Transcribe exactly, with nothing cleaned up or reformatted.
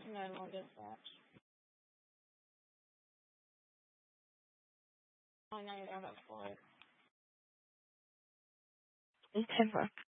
No more dispatch. Oh, now you don't have to. It's Timber.